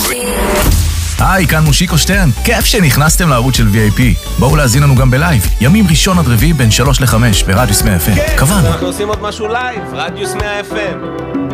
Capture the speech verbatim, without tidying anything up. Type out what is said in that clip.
היי, כאן מושיקו שטרן, כיף שנכנסתם לערוץ של וי איי פי. בואו להזין לנו גם בלייב, ימים ראשון עד רביעי בין שלוש לחמש ברדיוס מאה אף אם. כן, קבענו. אנחנו עושים עוד משהו לייב, רדיוס מאה אף אם.